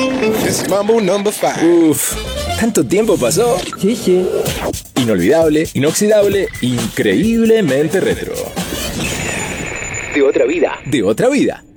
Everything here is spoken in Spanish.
It's Mambo number 5. Uf, ¿tanto tiempo pasó? Sí. Inolvidable, inoxidable, increíblemente retro. De otra vida. De otra vida.